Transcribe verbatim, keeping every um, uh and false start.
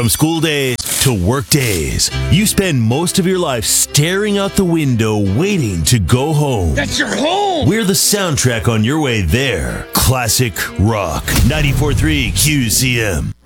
From school days to work days, you spend most of your life staring out the window waiting to go home. That's your home! We're the soundtrack on your way there. Classic Rock. ninety-four point three Q C M.